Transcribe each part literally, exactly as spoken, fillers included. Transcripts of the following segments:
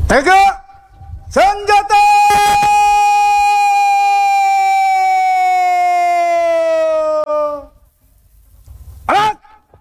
Tegak senjata. Alat.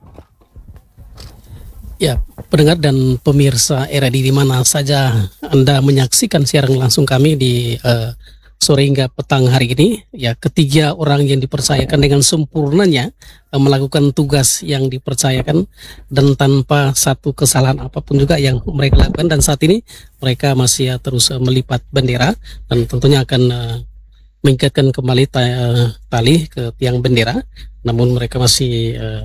Ya, pendengar dan pemirsa R A D di mana saja Anda menyaksikan siaran langsung kami di uh, sore hingga petang hari ini, ya, ketiga orang yang dipercayakan dengan sempurnanya uh, melakukan tugas yang dipercayakan dan tanpa satu kesalahan apapun juga yang mereka lakukan, dan saat ini mereka masih uh, terus uh, melipat bendera dan tentunya akan uh, mengikatkan kembali ta- tali ke tiang bendera, namun mereka masih uh,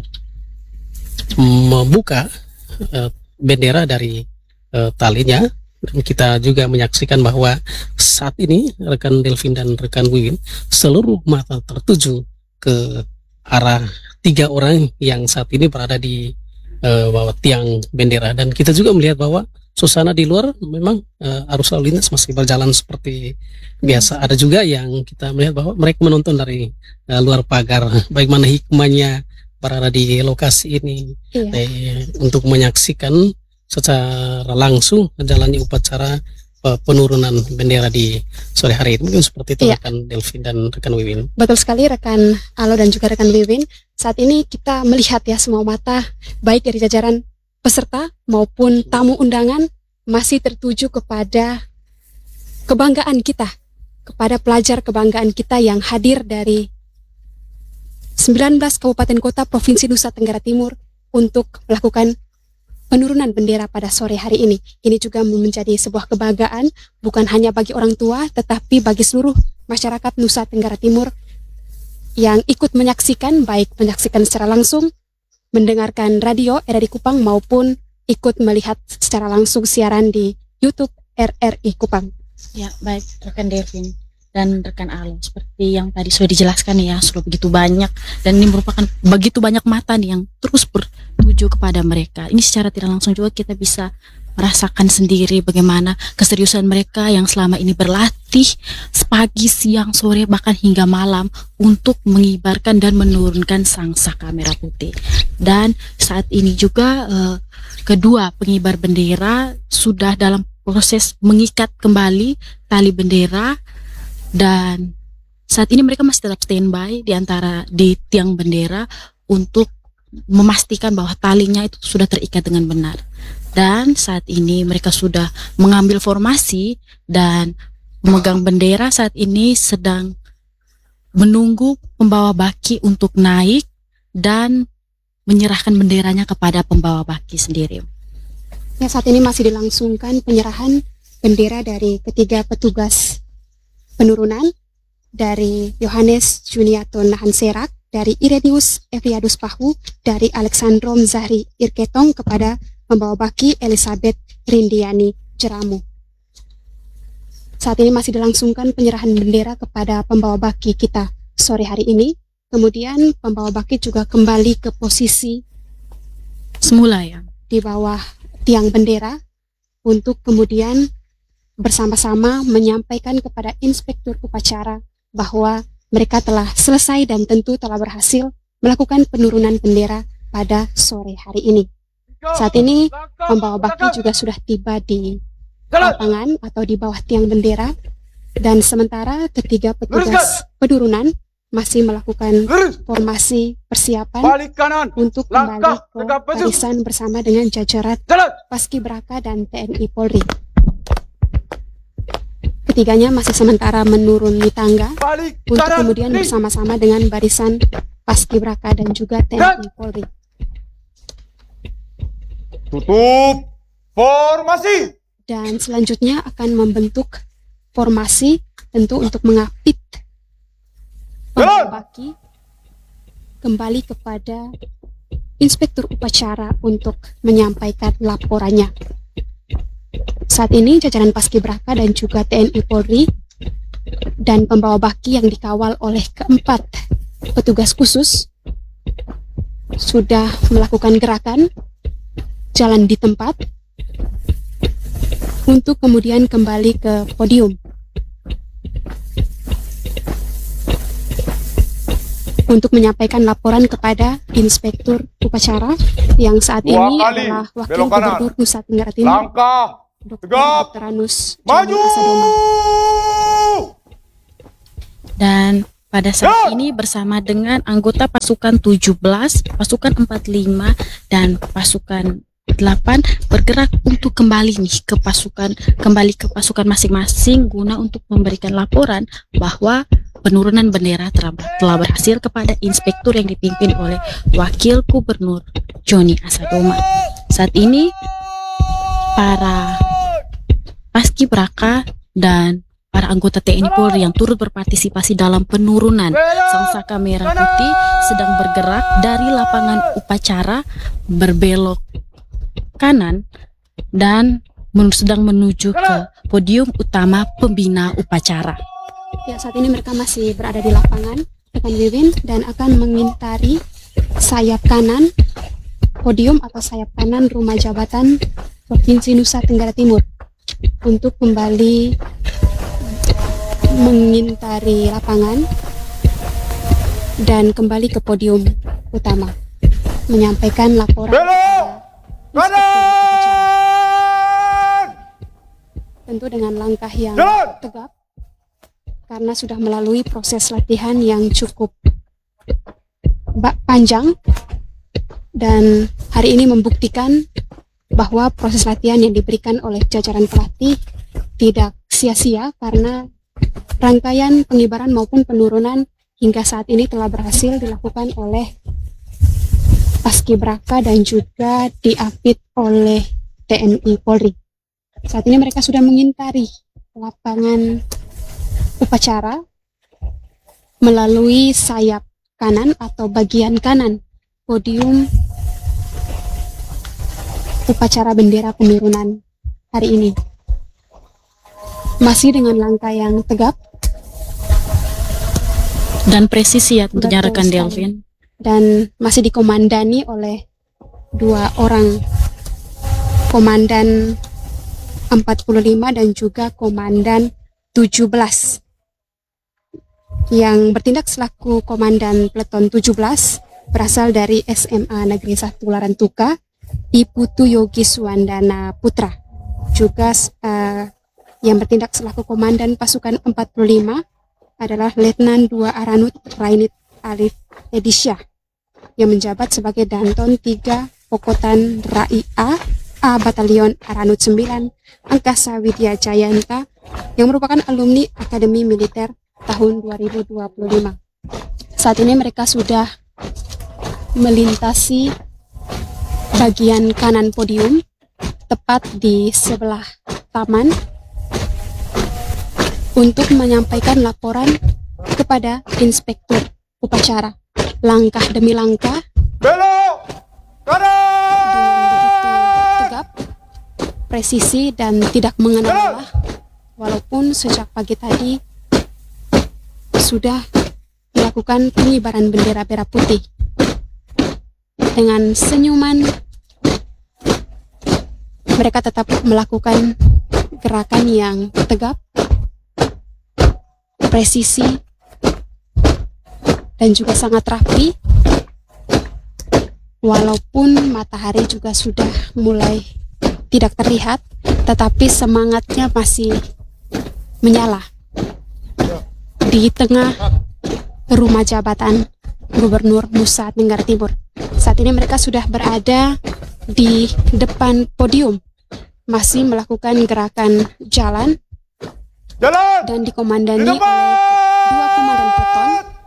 membuka uh, bendera dari uh, talinya. Dan kita juga menyaksikan bahwa saat ini rekan Delvin dan rekan Wiwin, seluruh mata tertuju ke arah tiga orang yang saat ini berada di uh, bawah tiang bendera, dan kita juga melihat bahwa suasana di luar memang uh, arus lalu lintas masih berjalan seperti biasa. Ada juga yang kita melihat bahwa mereka menonton dari uh, luar pagar. Bagaimana hikmahnya berada di lokasi ini, iya, eh, untuk menyaksikan secara langsung menjalani upacara uh, penurunan bendera di sore hari ini. Mungkin seperti itu, iya, rekan Delvin dan rekan Wiwin. Betul sekali rekan Alo dan juga rekan Wiwin. Saat ini kita melihat ya, semua mata baik dari jajaran peserta maupun tamu undangan masih tertuju kepada kebanggaan kita, kepada pelajar kebanggaan kita yang hadir dari sembilan belas kabupaten kota Provinsi Nusa Tenggara Timur untuk melakukan penurunan bendera pada sore hari ini. Ini juga menjadi sebuah kebanggaan bukan hanya bagi orang tua, tetapi bagi seluruh masyarakat Nusa Tenggara Timur yang ikut menyaksikan, baik menyaksikan secara langsung, mendengarkan radio R R I Kupang, maupun ikut melihat secara langsung siaran di YouTube R R I Kupang. Ya, baik rekan Devin dan rekan Alo, seperti yang tadi sudah dijelaskan ya, sudah begitu banyak, dan ini merupakan begitu banyak mata nih yang terus bertuju kepada mereka. Ini secara tidak langsung juga kita bisa merasakan sendiri bagaimana keseriusan mereka yang selama ini berlatih pagi, siang, sore, bahkan hingga malam untuk mengibarkan dan menurunkan sangsaka merah putih. Dan saat ini juga eh, kedua pengibar bendera sudah dalam proses mengikat kembali tali bendera, dan saat ini mereka masih tetap standby di antara di tiang bendera untuk memastikan bahwa talinya itu sudah terikat dengan benar. Dan saat ini mereka sudah mengambil formasi dan pemegang bendera saat ini sedang menunggu pembawa baki untuk naik dan menyerahkan benderanya kepada pembawa baki sendiri. Ya, saat ini masih dilangsungkan penyerahan bendera dari ketiga petugas penurunan, dari Yohanes Juniato Nahanserak, dari Irenius Evriadus Pahu, dari Alexandrom Zahri Irketong kepada pembawa baki Elizabeth Rindiani Jeramu. Saat ini masih dilangsungkan penyerahan bendera kepada pembawa baki kita sore hari ini. Kemudian pembawa baki juga kembali ke posisi semula ya, di bawah tiang bendera untuk kemudian bersama-sama menyampaikan kepada inspektur upacara bahwa mereka telah selesai dan tentu telah berhasil melakukan penurunan bendera pada sore hari ini. Saat ini pembawa baki juga sudah tiba di lapangan atau di bawah tiang bendera, dan sementara ketiga petugas penurunan masih melakukan formasi persiapan untuk kembali ke barisan bersama dengan jajaran Paskibraka dan T N I Polri. Ketiganya masih sementara menuruni tangga untuk kemudian bersama-sama dengan barisan Paskibraka dan juga T N I Polri. Tutup formasi. Dan selanjutnya akan membentuk formasi tentu untuk mengapit pembawa baki kembali kepada inspektur upacara untuk menyampaikan laporannya. Saat ini jajaran Paskibraka dan juga T N I Polri dan pembawa baki yang dikawal oleh keempat petugas khusus sudah melakukan gerakan jalan di tempat untuk kemudian kembali ke podium untuk menyampaikan laporan kepada inspektur upacara yang saat ini adalah Wakil Gubernur Nusa Tenggara Timur, Langkah Dokter Tegap. Dokteranus Maju. Joni Asadoma. Dan pada saat Ya. ini bersama dengan anggota pasukan tujuh belas, pasukan empat puluh lima, dan pasukan delapan bergerak untuk kembali nih ke pasukan kembali ke pasukan masing-masing guna untuk memberikan laporan bahwa penurunan bendera telah, telah berhasil kepada inspektur yang dipimpin oleh Wakil Gubernur Joni Asadoma. Saat ini para paskibraka dan para anggota T N I Polri yang turut berpartisipasi dalam penurunan Sangsaka Merah Putih sedang bergerak dari lapangan upacara berbelok kanan dan men- sedang menuju ke podium utama pembina upacara. Ya, saat ini mereka masih berada di lapangan rekan Wiwin dan akan mengintari sayap kanan podium atau sayap kanan rumah jabatan Provinsi Nusa Tenggara Timur untuk kembali mengintari lapangan dan kembali ke podium utama menyampaikan laporan Belok. kepada inspektur upacara. Kanan. Tentu dengan langkah yang Jalan. tegap karena sudah melalui proses latihan yang cukup ba- panjang dan hari ini membuktikan bahwa proses latihan yang diberikan oleh jajaran pelatih tidak sia-sia karena rangkaian pengibaran maupun penurunan hingga saat ini telah berhasil dilakukan oleh paskibraka dan juga diapit oleh T N I Polri. Saat ini mereka sudah mengintari lapangan upacara melalui sayap kanan atau bagian kanan podium upacara bendera penurunan hari ini. Masih dengan langkah yang tegap Dan presisi ya tentunya Betul rekan sekali. Delvin. dan masih dikomandani oleh dua orang komandan empat puluh lima dan juga komandan tujuh belas yang bertindak selaku komandan peleton tujuh belas berasal dari S M A Negeri satu Larantuka, Iputu Yogi Suwandana Putra. Juga eh, yang bertindak selaku komandan pasukan empat puluh lima adalah Letnan dua Aranut Rainit Alif Edisyah yang menjabat sebagai Danton tiga Pokotan Rai A A Batalion Aranut sembilan Angkasa Widya Jayanta yang merupakan alumni Akademi Militer tahun dua ribu dua puluh lima. Saat ini mereka sudah melintasi bagian kanan podium tepat di sebelah taman untuk menyampaikan laporan kepada inspektur upacara. Langkah demi langkah Belok. Kanan. dengan begitu tegap, presisi dan tidak mengenal lelah, walaupun sejak pagi tadi sudah melakukan pengibaran bendera merah putih. Dengan senyuman mereka tetap melakukan gerakan yang tegap, presisi, dan juga sangat rapi. Walaupun matahari juga sudah mulai tidak terlihat, tetapi semangatnya masih menyala di tengah rumah jabatan Gubernur Nusa Tenggara Timur. Saat ini mereka sudah berada di depan podium, masih melakukan gerakan jalan Jalan. dan Di dikomandani depan. oleh dua komandan peleton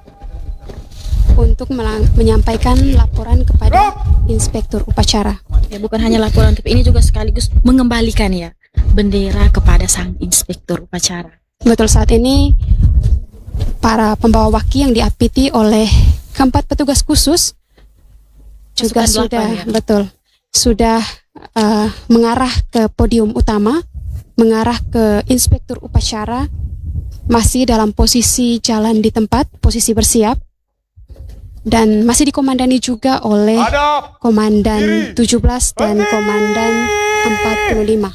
untuk melang- menyampaikan laporan kepada inspektur upacara. Ya, bukan hanya laporan, tapi ini juga sekaligus mengembalikan ya bendera kepada sang inspektur upacara. Betul, saat ini para pembawa waki yang diapiti oleh keempat petugas khusus juga Pasukan sudah delapan, ya? betul sudah eh, mengarah ke podium utama, mengarah ke inspektur upacara, masih dalam posisi jalan di tempat, posisi bersiap, dan masih dikomandani juga oleh Hadap. komandan tujuh belas dan Berdiri. komandan empat puluh lima.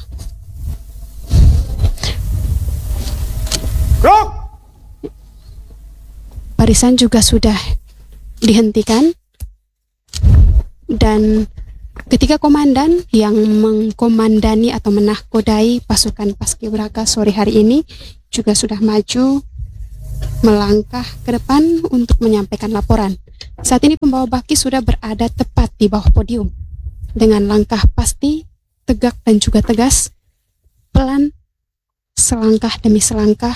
Gerak. Barisan juga sudah dihentikan dan Ketiga komandan yang mengkomandani atau menahkodai pasukan Paskibraka sore hari ini juga sudah maju melangkah ke depan untuk menyampaikan laporan. Saat ini pembawa baki sudah berada tepat di bawah podium dengan langkah pasti, tegak dan juga tegas, pelan, selangkah demi selangkah,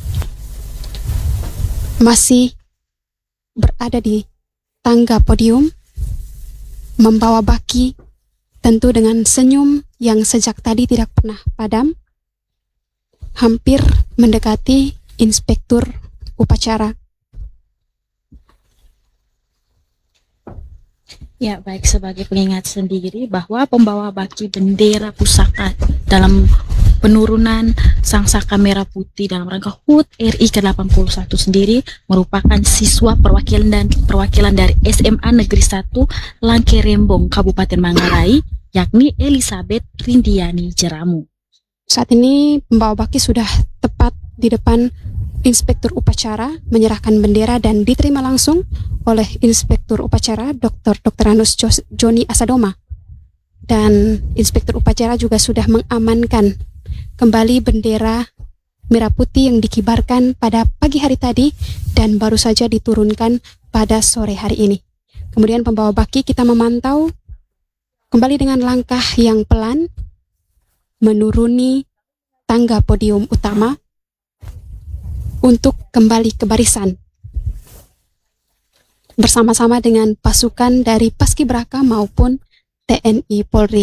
masih berada di tangga podium, membawa baki tentu dengan senyum yang sejak tadi tidak pernah padam, hampir mendekati inspektur upacara. Ya, baik, sebagai pengingat sendiri bahwa pembawa baki bendera pusaka dalam penurunan Sang Saka Merah Putih dalam rangka H U T R I ke delapan puluh satu sendiri merupakan siswa perwakilan dan perwakilan dari S M A Negeri satu Langkerembong Kabupaten Manggarai, yakni Elizabeth Rindiani Jeramu. Saat ini pembawa baki sudah tepat di depan inspektur upacara menyerahkan bendera dan diterima langsung oleh inspektur upacara Doktor Dokteranus Joni Asadoma. Dan inspektur upacara juga sudah mengamankan kembali bendera merah putih yang dikibarkan pada pagi hari tadi dan baru saja diturunkan pada sore hari ini. Kemudian pembawa baki kita memantau kembali dengan langkah yang pelan menuruni tangga podium utama untuk kembali ke barisan bersama-sama dengan pasukan dari Paskibraka maupun T N I Polri.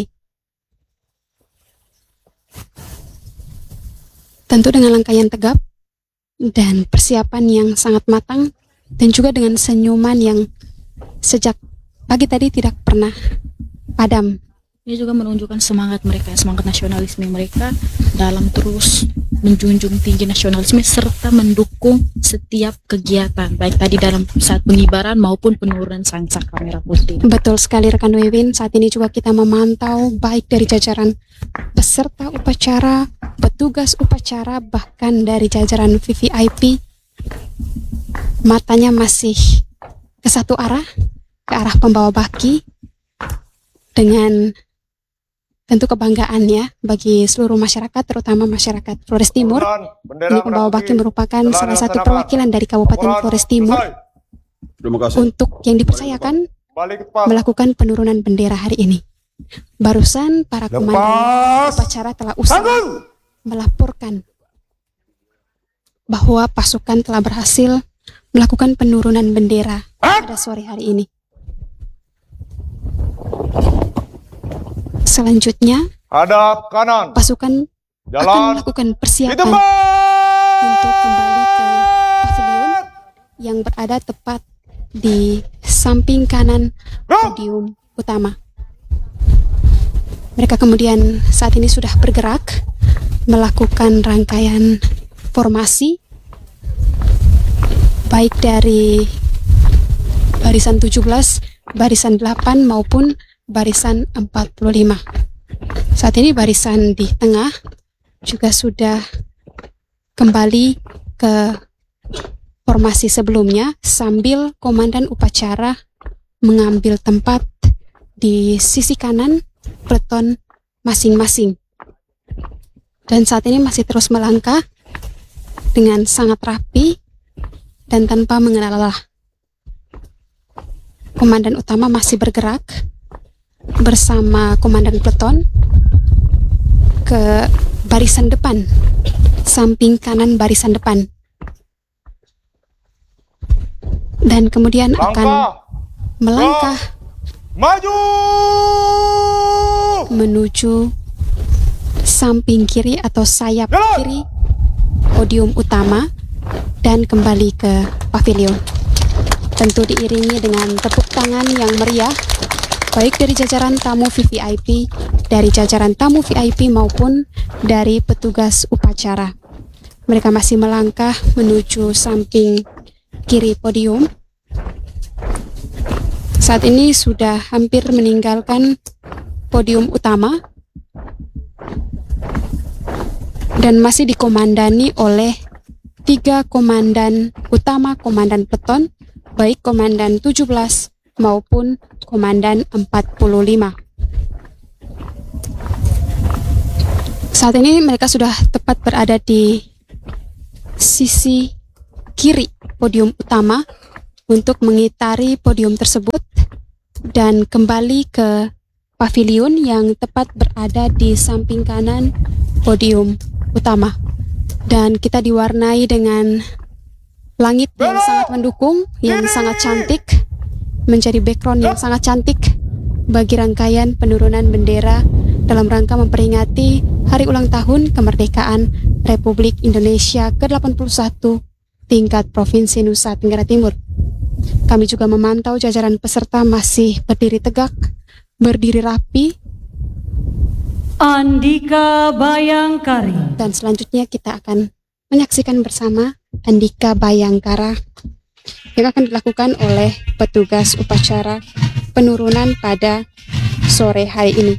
Tentu dengan langkah yang tegap dan persiapan yang sangat matang dan juga dengan senyuman yang sejak pagi tadi tidak pernah padam. Ini juga menunjukkan semangat mereka, semangat nasionalisme mereka dalam terus menjunjung tinggi nasionalisme serta mendukung setiap kegiatan, baik tadi dalam saat pengibaran maupun penurunan Sang Saka Merah Putih. Betul sekali rekan Wiwin, saat ini juga kita memantau baik dari jajaran peserta upacara, petugas upacara, bahkan dari jajaran V V I P, matanya masih ke satu arah, ke arah pembawa baki, dengan tentu kebanggaannya bagi seluruh masyarakat, terutama masyarakat Flores Timur. Ini pembawa baki merupakan salah satu perwakilan dari Kabupaten Flores Timur untuk yang dipercayakan melakukan penurunan bendera hari ini. Barusan para komandan upacara telah usai melaporkan bahwa pasukan telah berhasil melakukan penurunan bendera pada sore hari ini. Selanjutnya, hadap kanan, pasukan jalan, akan melakukan persiapan untuk kembali ke pavilion yang berada tepat di samping kanan podium utama. Mereka kemudian saat ini sudah bergerak melakukan rangkaian formasi baik dari barisan tujuh belas, barisan delapan maupun barisan empat puluh lima. Saat ini barisan di tengah juga sudah kembali ke formasi sebelumnya sambil komandan upacara mengambil tempat di sisi kanan peleton masing-masing. Dan saat ini masih terus melangkah dengan sangat rapi dan tanpa mengenal lelah. Komandan utama masih bergerak bersama komandan peleton ke barisan depan, samping kanan barisan depan, dan kemudian akan melangkah maju menuju samping kiri atau sayap kiri podium utama dan kembali ke pavilion. Tentu diiringi dengan tepuk tangan yang meriah baik dari jajaran tamu V V I P, dari jajaran tamu V I P maupun dari petugas upacara. Mereka masih melangkah menuju samping kiri podium. Saat ini sudah hampir meninggalkan podium utama dan masih dikomandani oleh tiga komandan utama, komandan peleton, baik komandan tujuh belas maupun komandan empat puluh lima. Saat ini mereka sudah tepat berada di sisi kiri podium utama untuk mengitari podium tersebut dan kembali ke pavilion yang tepat berada di samping kanan podium utama. Dan kita diwarnai dengan langit yang sangat mendukung, yang sangat cantik, menjadi background yang sangat cantik bagi rangkaian penurunan bendera dalam rangka memperingati hari ulang tahun kemerdekaan Republik Indonesia ke delapan puluh satu tingkat Provinsi Nusa Tenggara Timur. Kami juga memantau jajaran peserta masih berdiri tegak, berdiri rapi. Andika Bayangkari. Dan selanjutnya kita akan menyaksikan bersama Andika Bayangkara yang akan dilakukan oleh petugas upacara penurunan pada sore hari ini.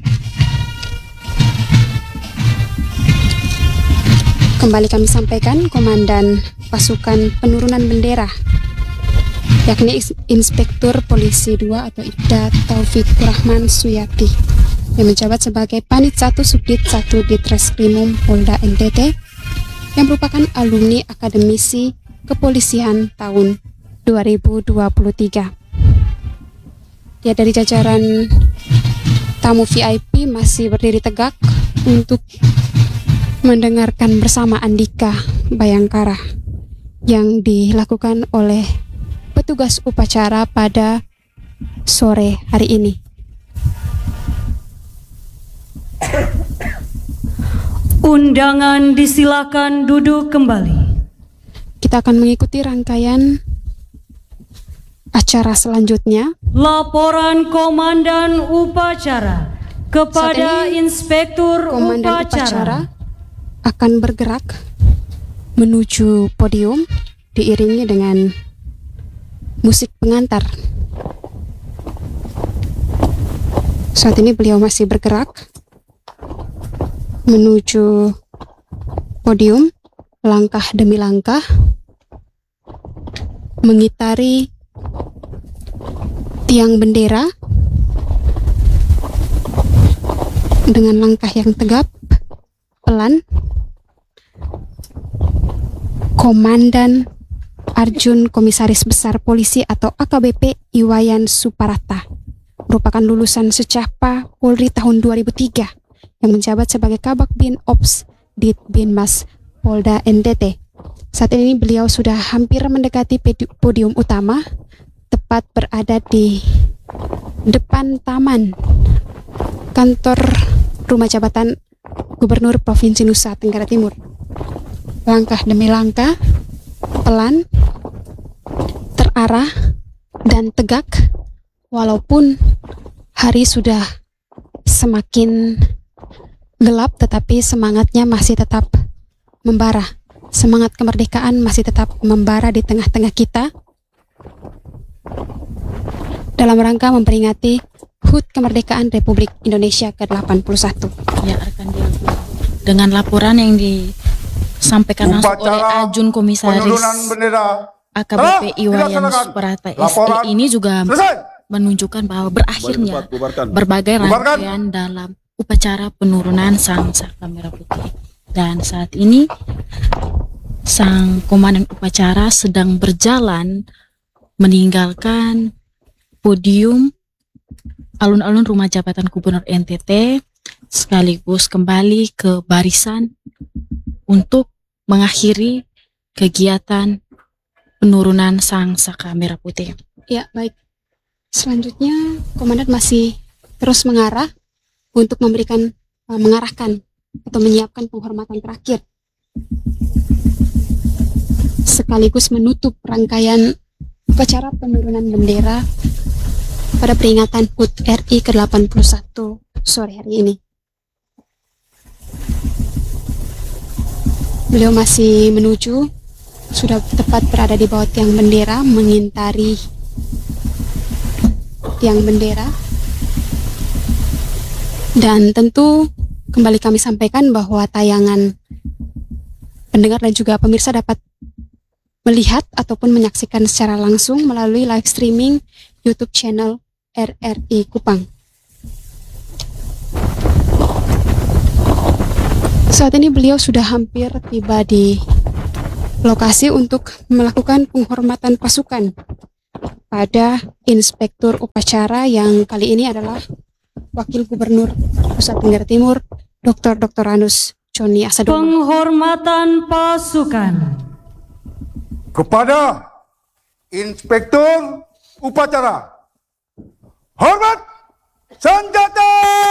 Kembali kami sampaikan Komandan Pasukan Penurunan Bendera, yakni Inspektur Polisi dua atau Ibda Taufik Rahman Suyati, yang menjabat sebagai Panit satu Subdit satu Ditreskrimum Polda N T T, yang merupakan alumni akademisi kepolisian tahun dua ribu dua puluh tiga. Ya, dari jajaran tamu V I P masih berdiri tegak untuk mendengarkan bersama Andika Bayangkara yang dilakukan oleh petugas upacara pada sore hari ini. Undangan disilakan duduk kembali. Kita akan mengikuti rangkaian acara selanjutnya. Laporan Komandan Upacara kepada Inspektur Komandan Upacara. Upacara akan bergerak menuju podium diiringi dengan musik pengantar. Saat ini beliau masih bergerak menuju podium, langkah demi langkah, mengitari tiang bendera dengan langkah yang tegap, pelan. Komandan Arjun Komisaris Besar Polisi atau A K B P Iwayan Suparata, merupakan lulusan Secapa Polri tahun dua ribu tiga, yang menjabat sebagai Kabak Bin Ops Ditbinmas Polda N T T. Saat ini beliau sudah hampir mendekati podium utama, tepat berada di depan taman kantor rumah jabatan Gubernur Provinsi Nusa Tenggara Timur. Langkah demi langkah, pelan, terarah, dan tegak, walaupun hari sudah semakin gelap, tetapi semangatnya masih tetap membara. Semangat kemerdekaan masih tetap membara di tengah-tengah kita dalam rangka memperingati H U T Kemerdekaan Republik Indonesia ke delapan puluh satu. Ya, rekan dia. Dengan laporan yang disampaikan langsung oleh Ajun Komisaris A K B P Iwayan Suparata S I ini juga menunjukkan bahwa berakhirnya berbagai rangkaian dalam upacara penurunan Sang Saka Merah Putih. Dan saat ini Sang Komandan Upacara sedang berjalan meninggalkan podium alun-alun rumah jabatan Gubernur N T T, sekaligus kembali ke barisan untuk mengakhiri kegiatan penurunan Sang Saka Merah Putih. Ya, baik. Selanjutnya Komandan masih terus mengarah untuk memberikan, uh, mengarahkan atau menyiapkan penghormatan terakhir, sekaligus menutup rangkaian upacara penurunan bendera pada peringatan H U T R I ke delapan puluh satu sore hari ini. Beliau masih menuju, sudah tepat berada di bawah tiang bendera, mengintari tiang bendera. Dan tentu kembali kami sampaikan bahwa tayangan pendengar dan juga pemirsa dapat melihat ataupun menyaksikan secara langsung melalui live streaming YouTube channel R R I Kupang. Saat ini beliau sudah hampir tiba di lokasi untuk melakukan penghormatan pasukan pada Inspektur Upacara yang kali ini adalah Wakil Gubernur Nusa Tenggara Timur, Doktor Doktoranus Joni Asadoma. Penghormatan pasukan. Kepada Inspektur Upacara, hormat senjata!